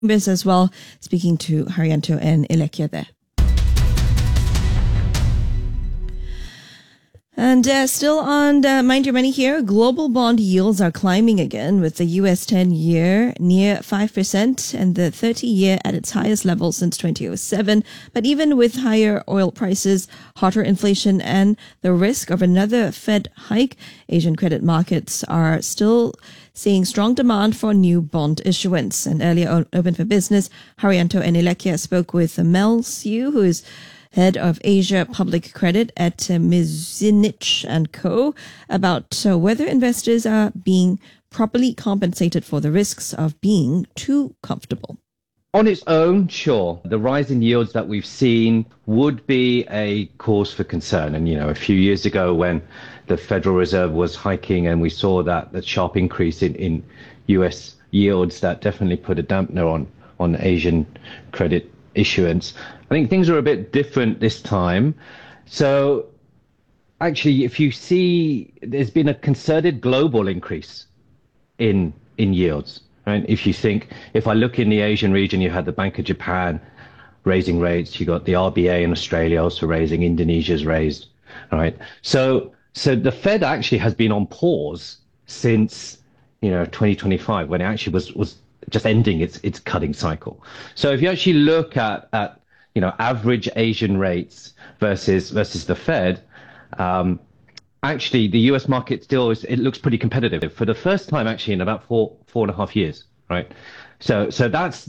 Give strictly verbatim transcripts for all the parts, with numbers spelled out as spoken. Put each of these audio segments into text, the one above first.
This as well, speaking to Haryanto and Elekia there. And uh, still on uh, Mind Your Money here, global bond yields are climbing again with the U S ten-year near five percent and the thirty-year at its highest level since two thousand seven. But even with higher oil prices, hotter inflation, and the risk of another Fed hike, Asian credit markets are still seeing strong demand for new bond issuance. And earlier on Open for Business, Haryanto and Elekia spoke with Mel Siu, who is Head of Asia Public Credit at uh, Mizunych and Co., about uh, whether investors are being properly compensated for the risks of being too comfortable. On its own, sure, the rise in yields that we've seen would be a cause for concern. And, you know, a few years ago when the Federal Reserve was hiking and we saw that, that sharp increase in, in U S yields, that definitely put a dampener on, on Asian credit issuance. I think things are a bit different this time. So actually, if you see, there's been a concerted global increase in in yields. Right? If you think, if I look in the Asian region, you had the Bank of Japan raising rates, you got the R B A in Australia also raising, Indonesia's raised, right? So so the Fed actually has been on pause since, you know, twenty twenty-five, when it actually was was just ending its its cutting cycle. So if you actually look at at you know, average Asian rates versus versus the Fed, um, actually the U S market still is, it looks pretty competitive for the first time actually in about four four and a half years, right? So so that's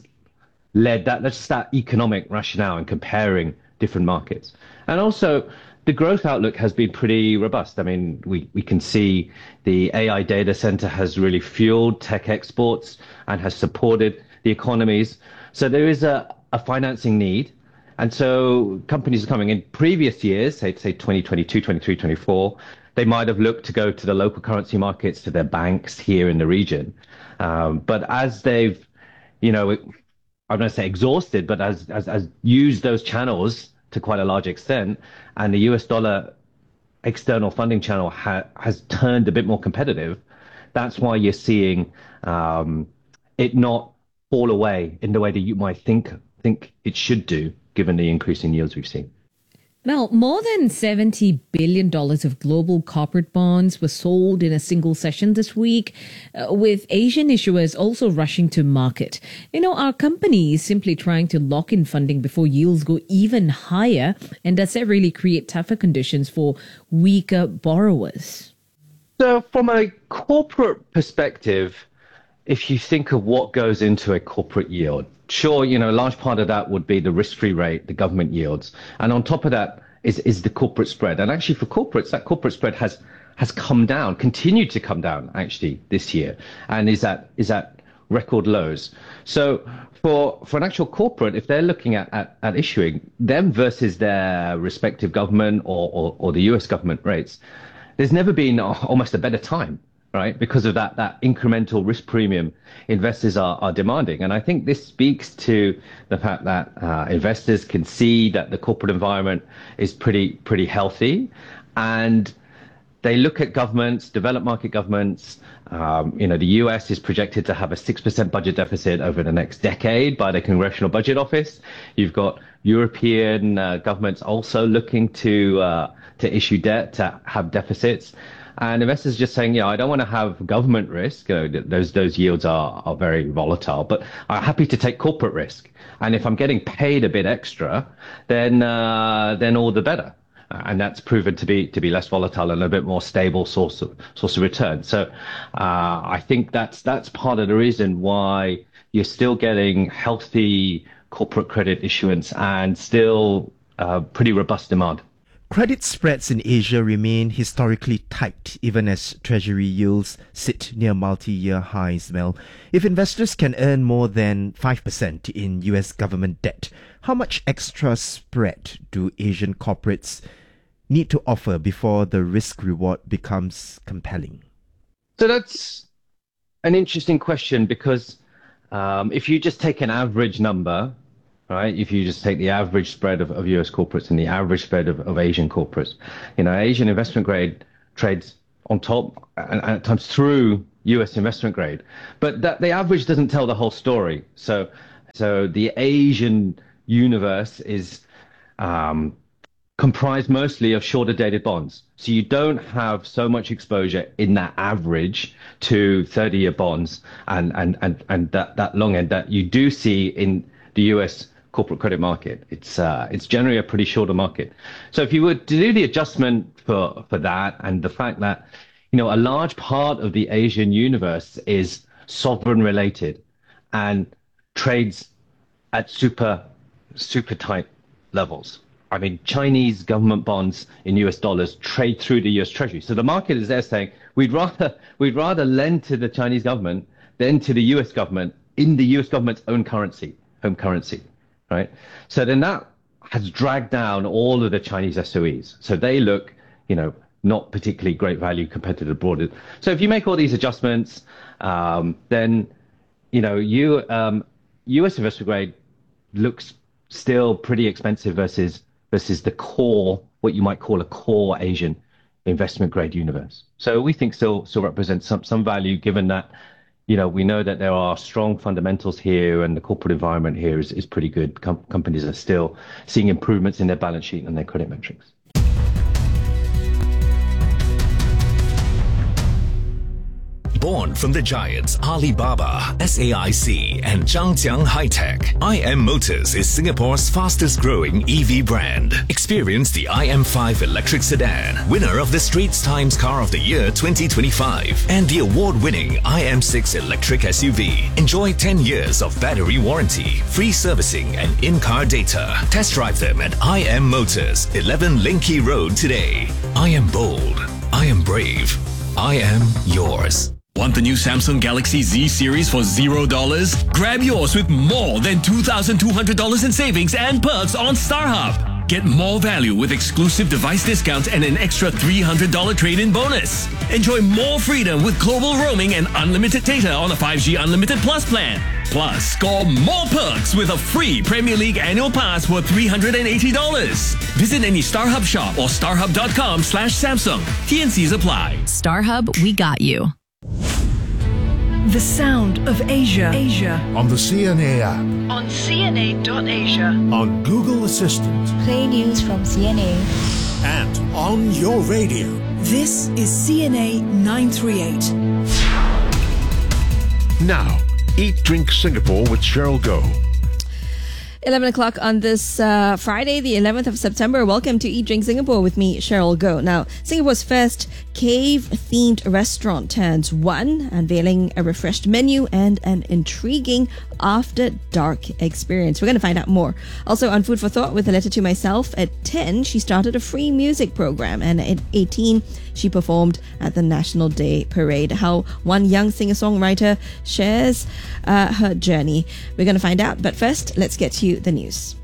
led that that's that economic rationale in comparing different markets, and also the growth outlook has been pretty robust. I mean, we we can see the A I data center has really fueled tech exports and has supported the economies. So there is a a financing need. And so companies are coming in previous years, say, say twenty twenty-two, twenty-three, twenty-four, they might have looked to go to the local currency markets, to their banks here in the region. Um, but as they've, you know, I'm going to say exhausted, but as, as, as used those channels to quite a large extent, and the U S dollar external funding channel ha has turned a bit more competitive, that's why you're seeing um, it not fall away in the way that you might think think it should do, given the increase in yields we've seen. Well, more than seventy billion dollars of global corporate bonds were sold in a single session this week, uh, with Asian issuers also rushing to market. You know, are companies simply trying to lock in funding before yields go even higher? And does that really create tougher conditions for weaker borrowers? So from a corporate perspective, if you think of what goes into a corporate yield, sure, you know, a large part of that would be the risk-free rate, the government yields. And on top of that is, is the corporate spread. And actually for corporates, that corporate spread has has come down, continued to come down actually this year, and is at is at record lows. So for for an actual corporate, if they're looking at, at, at issuing, them versus their respective government or, or, or the U S government rates, there's never been almost a better time, right? Because of that that incremental risk premium investors are, are demanding. And I think this speaks to the fact that uh, investors can see that the corporate environment is pretty pretty healthy, and they look at governments, developed market governments. Um, you know, the U S is projected to have a six percent budget deficit over the next decade by the Congressional Budget Office. You've got European uh, governments also looking to uh, to issue debt, to have deficits. And investors are just saying, yeah, I don't want to have government risk. You know, those those yields are, are very volatile, but I'm happy to take corporate risk. And if I'm getting paid a bit extra, then uh, then all the better. And that's proven to be to be less volatile and a bit more stable source of source of return. So uh, I think that's that's part of the reason why you're still getting healthy corporate credit issuance and still uh, pretty robust demand. Credit spreads in Asia remain historically tight, even as treasury yields sit near multi-year highs. Well, if investors can earn more than five percent in U S government debt, how much extra spread do Asian corporates need to offer before the risk-reward becomes compelling? So that's an interesting question, because um, if you just take an average number, right? If you just take the average spread of, of U S corporates and the average spread of, of Asian corporates, you know, Asian investment grade trades on top and, and at times through U S investment grade. But that the average doesn't tell the whole story. So So the Asian universe is um, comprised mostly of shorter dated bonds. So you don't have so much exposure in that average to thirty year bonds and, and, and, and that, that long end that you do see in the U S corporate credit market. It's uh, it's generally a pretty shorter market. So if you were to do the adjustment for, for that and the fact that, you know, a large part of the Asian universe is sovereign related and trades at super, super tight levels. I mean, Chinese government bonds in U S dollars trade through the U S Treasury. So the market is there saying we'd rather we'd rather lend to the Chinese government than to the U S government in the U S government's own currency, home currency, right? So then that has dragged down all of the Chinese S O Es. So they look, you know, not particularly great value compared to the broader. So if you make all these adjustments, um, then, you know, you um, U S investment grade looks still pretty expensive versus versus the core, what you might call a core Asian investment grade universe. So we think still still represents some some value, given that, you know, we know that there are strong fundamentals here and the corporate environment here is, is pretty good. Com- companies are still seeing improvements in their balance sheet and their credit metrics. Born from the giants Alibaba, S A I C, and Zhangjiang High-Tech, I M Motors is Singapore's fastest-growing E V brand. Experience the I M five electric sedan, winner of the Straits Times Car of the Year twenty twenty-five, and the award-winning I M six electric S U V. Enjoy ten years of battery warranty, free servicing, and in-car data. Test drive them at I M Motors, eleven Linky Road today. I am bold. I am brave. I am yours. Want the new Samsung Galaxy Z series for zero dollars? Grab yours with more than two thousand two hundred dollars in savings and perks on StarHub. Get more value with exclusive device discounts and an extra three hundred dollars trade-in bonus. Enjoy more freedom with global roaming and unlimited data on a five G Unlimited Plus plan. Plus, score more perks with a free Premier League annual pass worth three hundred eighty dollars. Visit any StarHub shop or starhub.com slash Samsung. T and Cs apply. StarHub, we got you. The sound of Asia. Asia. On the C N A app. On C N A dot asia. On Google Assistant. Play news from C N A. And on your radio. This is C N A nine thirty-eight. Now, Eat Drink Singapore with Cheryl Goh. eleven o'clock on this uh, Friday, the eleventh of September. Welcome to Eat Drink Singapore with me, Cheryl Goh. Now, Singapore's first cave-themed restaurant turns one, unveiling a refreshed menu and an intriguing after-dark experience. We're going to find out more. Also on Food for Thought with a letter to myself. At ten, she started a free music program, and at eighteen, she performed at the National Day Parade. How one young singer-songwriter shares uh, her journey. We're going to find out. But first, let's get to the news.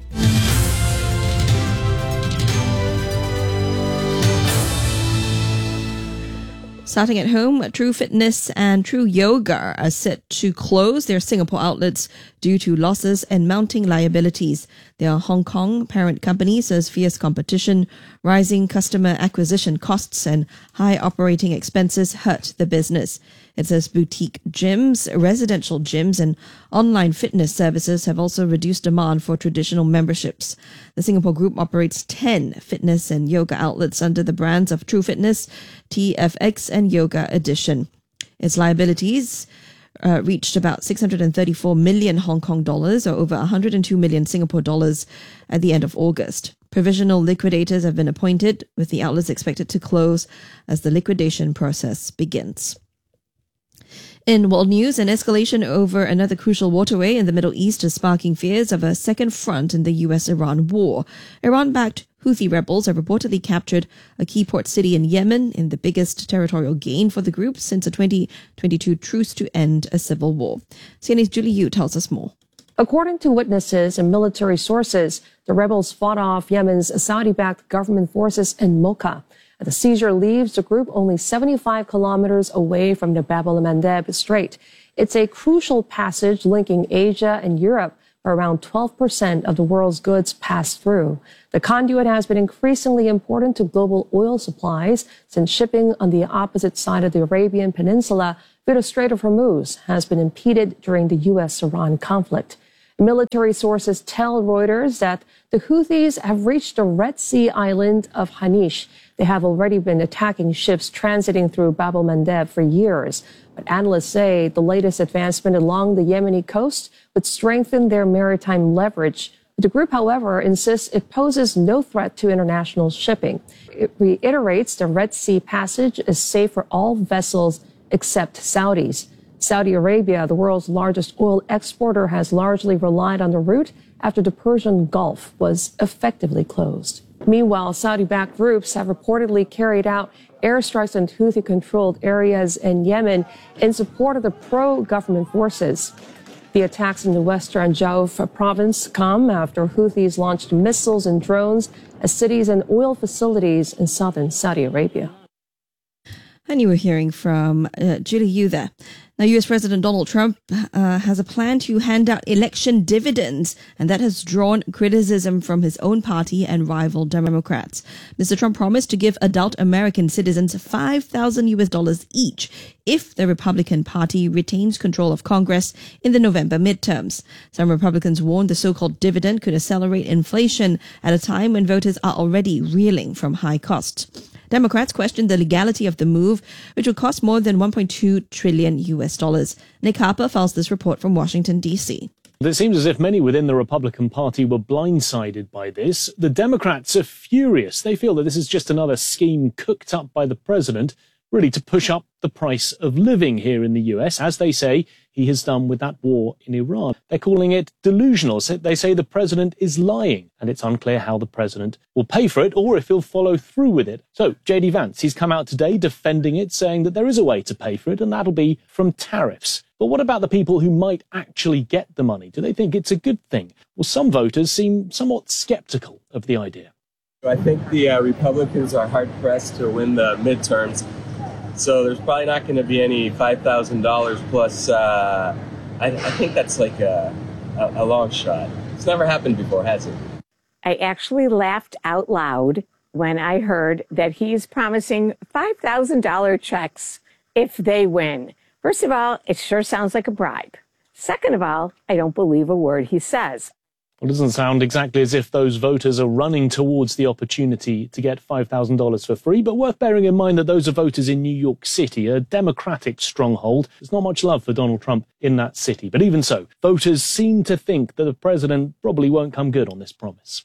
Starting at home, True Fitness and True Yoga are set to close their Singapore outlets due to losses and mounting liabilities. Their Hong Kong parent company says fierce competition, rising customer acquisition costs, and high operating expenses hurt the business. It says boutique gyms, residential gyms, and online fitness services have also reduced demand for traditional memberships. The Singapore Group operates ten fitness and yoga outlets under the brands of True Fitness, T F X, and Yoga Edition. Its liabilities uh, reached about six hundred thirty-four million Hong Kong dollars, or over one hundred two million Singapore dollars at the end of August. Provisional liquidators have been appointed, with the outlets expected to close as the liquidation process begins. In world news, an escalation over another crucial waterway in the Middle East is sparking fears of a second front in the U S Iran war. Iran-backed Houthi rebels have reportedly captured a key port city in Yemen in the biggest territorial gain for the group since a twenty twenty-two truce to end a civil war. C N A's Julie Yu tells us more. According to witnesses and military sources, the rebels fought off Yemen's Saudi-backed government forces in Mocha. The seizure leaves the group only seventy-five kilometers away from the Bab el-Mandeb Strait. It's a crucial passage linking Asia and Europe, where around twelve percent of the world's goods pass through. The conduit has been increasingly important to global oil supplies since shipping on the opposite side of the Arabian Peninsula through the Strait of Hormuz has been impeded during the U S Iran conflict. Military sources tell Reuters that the Houthis have reached the Red Sea island of Hanish. They have already been attacking ships transiting through Bab el-Mandeb for years. But analysts say the latest advancement along the Yemeni coast would strengthen their maritime leverage. The group, however, insists it poses no threat to international shipping. It reiterates the Red Sea passage is safe for all vessels except Saudis. Saudi Arabia, the world's largest oil exporter, has largely relied on the route after the Persian Gulf was effectively closed. Meanwhile, Saudi-backed groups have reportedly carried out airstrikes on Houthi-controlled areas in Yemen in support of the pro-government forces. The attacks in the western Jauf province come after Houthis launched missiles and drones at cities and oil facilities in southern Saudi Arabia. And you were hearing from uh, Julie Yu there. Now, U S President Donald Trump uh, has a plan to hand out election dividends, and that has drawn criticism from his own party and rival Democrats. Mister Trump promised to give adult American citizens five thousand U S dollars each if the Republican Party retains control of Congress in the November midterms. Some Republicans warned the so-called dividend could accelerate inflation at a time when voters are already reeling from high costs. Democrats questioned the legality of the move, which would cost more than one point two trillion U S dollars. Nick Harper files this report from Washington, D C. It seems as if many within the Republican Party were blindsided by this. The Democrats are furious. They feel that this is just another scheme cooked up by the president, really to push up the price of living here in the U S, as they say he has done with that war in Iran. They're calling it delusional. They say the president is lying, and it's unclear how the president will pay for it or if he'll follow through with it. So J D Vance, he's come out today defending it, saying that there is a way to pay for it, and that'll be from tariffs. But what about the people who might actually get the money? Do they think it's a good thing? Well, some voters seem somewhat skeptical of the idea. I think the uh, Republicans are hard-pressed to win the midterms. So there's probably not going to be any five thousand dollars plus, uh, I, I think that's like a, a, a long shot. It's never happened before, has it? I actually laughed out loud when I heard that he's promising five thousand dollars checks if they win. First of all, it sure sounds like a bribe. Second of all, I don't believe a word he says. Well, it doesn't sound exactly as if those voters are running towards the opportunity to get five thousand dollars for free, but worth bearing in mind that those are voters in New York City, a Democratic stronghold. There's not much love for Donald Trump in that city. But even so, voters seem to think that the president probably won't come good on this promise.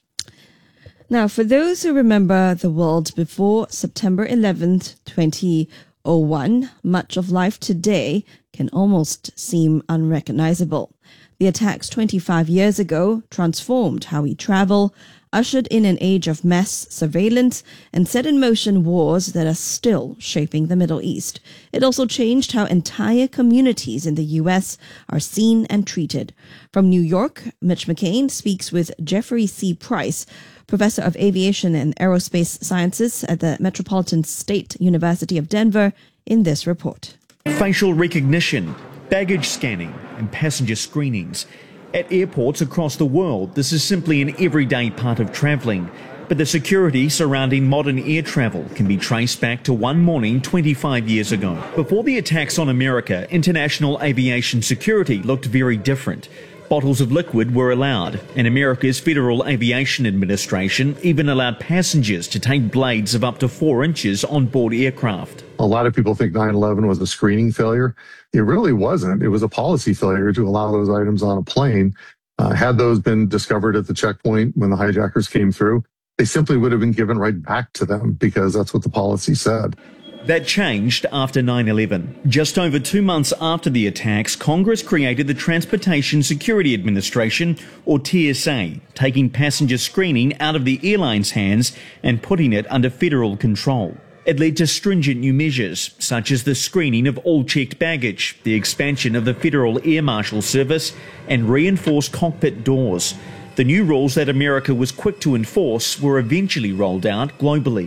Now, for those who remember the world before September eleventh, twenty oh one, much of life today can almost seem unrecognizable. The attacks twenty-five years ago transformed how we travel, ushered in an age of mass surveillance, and set in motion wars that are still shaping the Middle East. It also changed how entire communities in the U S are seen and treated. From New York, Mitch McCain speaks with Jeffrey C. Price, professor of aviation and aerospace sciences at the Metropolitan State University of Denver, in this report. Facial recognition, baggage scanning, and passenger screenings. At airports across the world, this is simply an everyday part of travelling. But the security surrounding modern air travel can be traced back to one morning twenty-five years ago. Before the attacks on America, international aviation security looked very different. Bottles of liquid were allowed, and America's Federal Aviation Administration even allowed passengers to take blades of up to four inches on board aircraft. A lot of people think nine eleven was a screening failure. It really wasn't. It was a policy failure to allow those items on a plane. Uh, had those been discovered at the checkpoint when the hijackers came through, they simply would have been given right back to them because that's what the policy said. That changed after nine eleven. Just over two months after the attacks, Congress created the Transportation Security Administration, or T S A, taking passenger screening out of the airline's hands and putting it under federal control. It led to stringent new measures, such as the screening of all checked baggage, the expansion of the Federal Air Marshal Service, and reinforced cockpit doors. The new rules that America was quick to enforce were eventually rolled out globally.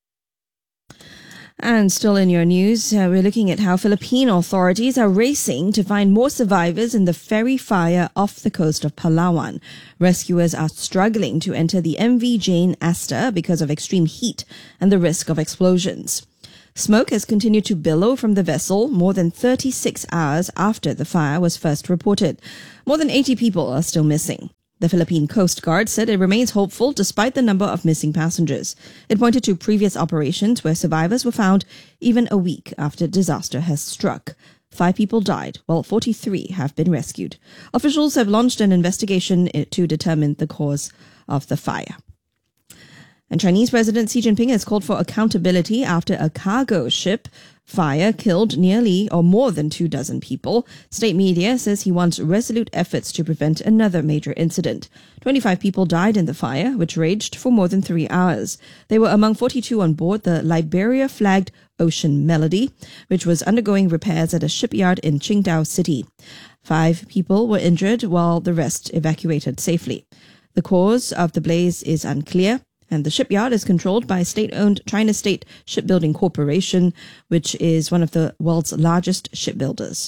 And still in your news, uh, we're looking at how Philippine authorities are racing to find more survivors in the ferry fire off the coast of Palawan. Rescuers are struggling to enter the M V Jane Asta because of extreme heat and the risk of explosions. Smoke has continued to billow from the vessel more than thirty-six hours after the fire was first reported. More than eighty people are still missing. The Philippine Coast Guard said it remains hopeful despite the number of missing passengers. It pointed to previous operations where survivors were found even a week after disaster has struck. Five people died, while forty-three have been rescued. Officials have launched an investigation to determine the cause of the fire. And Chinese President Xi Jinping has called for accountability after a cargo ship fire killed nearly or more than two dozen people. State media says he wants resolute efforts to prevent another major incident. twenty-five people died in the fire, which raged for more than three hours. They were among forty-two on board the Liberia-flagged Ocean Melody, which was undergoing repairs at a shipyard in Qingdao City. Five people were injured while the rest evacuated safely. The cause of the blaze is unclear, and the shipyard is controlled by state-owned China State Shipbuilding Corporation, which is one of the world's largest shipbuilders.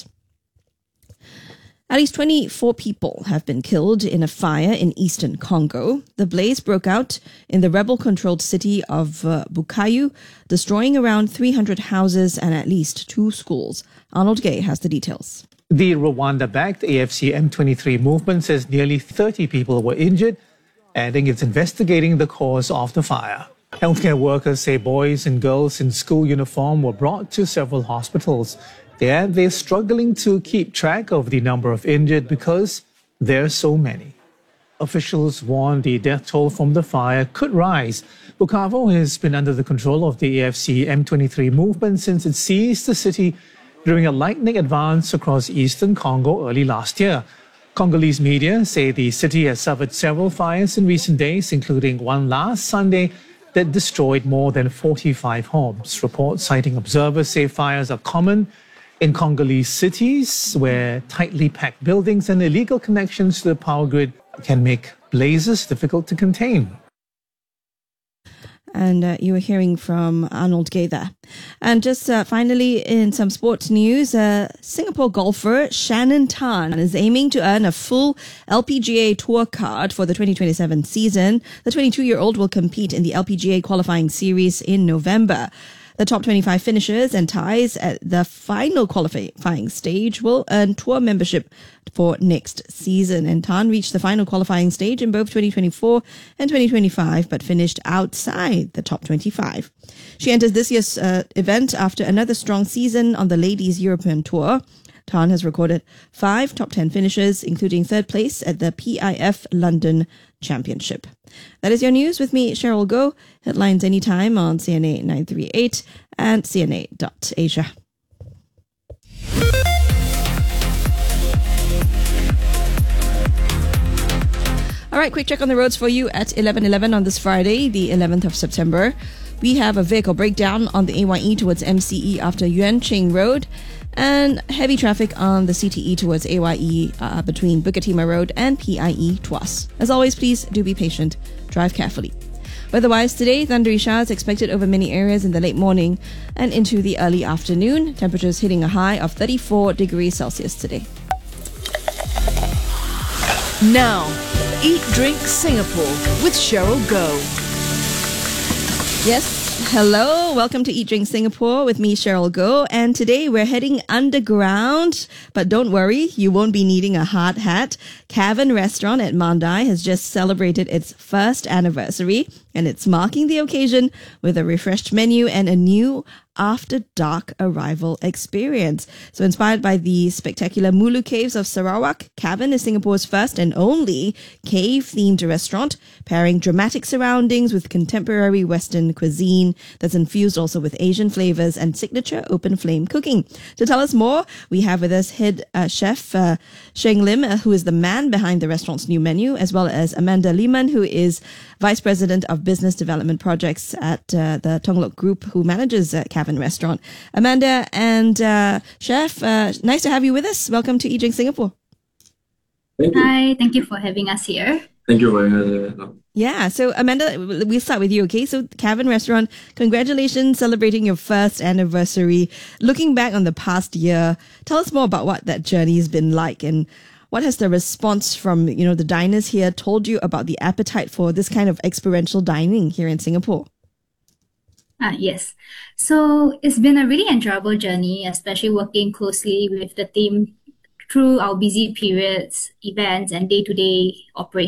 At least twenty-four people have been killed in a fire in eastern Congo. The blaze broke out in the rebel-controlled city of uh, Bukavu, destroying around three hundred houses and at least two schools. Arnold Gay has the details. The Rwanda-backed A F C M twenty-three movement says nearly thirty people were injured, adding it's investigating the cause of the fire. Healthcare workers say boys and girls in school uniform were brought to several hospitals. They add they're struggling to keep track of the number of injured because there are so many. Officials warn the death toll from the fire could rise. Bukavu has been under the control of the A F C M twenty-three movement since it seized the city during a lightning advance across eastern Congo early last year. Congolese media say the city has suffered several fires in recent days, including one last Sunday that destroyed more than forty-five homes. Reports citing observers say fires are common in Congolese cities where tightly packed buildings and illegal connections to the power grid can make blazes difficult to contain. And uh, you were hearing from Arnold Gay there. And just uh, finally, in some sports news, uh, Singapore golfer Shannon Tan is aiming to earn a full L P G A Tour card for the twenty twenty-seven season. The twenty-two-year-old will compete in the L P G A qualifying series in November. The top twenty-five finishers and ties at the final qualifying stage will earn tour membership for next season. And Tan reached the final qualifying stage in both twenty twenty-four and twenty twenty-five, but finished outside the top twenty-five. She enters this year's uh, event after another strong season on the Ladies European Tour. Tan has recorded five top ten finishes, including third place at the P I F London Championship. That is your news with me, Cheryl Goh. Headlines anytime on C N A nine three eight and C N A dot Asia. All right, quick check on the roads for you at eleven eleven on this Friday, the eleventh of September. We have a vehicle breakdown on the A Y E towards M C E after Yuan Ching Road, and heavy traffic on the C T E towards A Y E uh, between Bukit Timah Road and P I E Tuas. As always, please do be patient. Drive carefully. Weather-wise, today, thundery showers expected over many areas in the late morning and into the early afternoon. Temperatures hitting a high of thirty-four degrees Celsius today. Now, Eat Drink Singapore with Cheryl Goh. Yes. Hello, welcome to Eat Drink Singapore with me, Cheryl Goh, and today we're heading underground, but don't worry, you won't be needing a hard hat. Cavern Restaurant at Mandai has just celebrated its first anniversary, and it's marking the occasion with a refreshed menu and a new after dark arrival experience. So inspired by the spectacular Mulu Caves of Sarawak, Cavern is Singapore's first and only cave-themed restaurant, pairing dramatic surroundings with contemporary Western cuisine that's infused also with Asian flavors and signature open flame cooking. To tell us more, we have with us head uh, chef uh, Sheng Lim, uh, who is the man behind the restaurant's new menu, as well as Amanda Lehman, who is Vice President of Business Development Projects at uh, the Tung Lok Group, who manages uh, Cavern Restaurant. Amanda and uh, Chef, uh, nice to have you with us. Welcome to Eat Drink Singapore. Thank you. Hi, thank you for having us here. Thank you for having us. Yeah, so Amanda, we'll start with you, okay? So Cavern Restaurant, congratulations celebrating your first anniversary. Looking back on the past year, tell us more about what that journey has been like, and what has the response from, you know, the diners here told you about the appetite for this kind of experiential dining here in Singapore? Uh, yes. So it's been a really enjoyable journey, especially working closely with the team through our busy periods, events, and day-to-day operations.